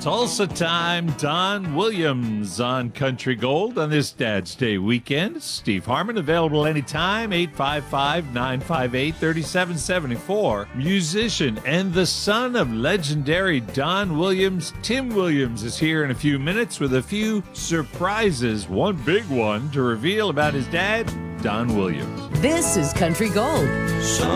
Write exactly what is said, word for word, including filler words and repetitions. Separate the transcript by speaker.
Speaker 1: Tulsa time, Don Williams on Country Gold on this Dad's Day weekend. Steve Harmon available anytime, eight five five, nine five eight, three seven seven four. Musician and the son of legendary Don Williams, Tim Williams, is here in a few minutes with a few surprises, one big one to reveal about his dad, Don Williams.
Speaker 2: This is Country Gold.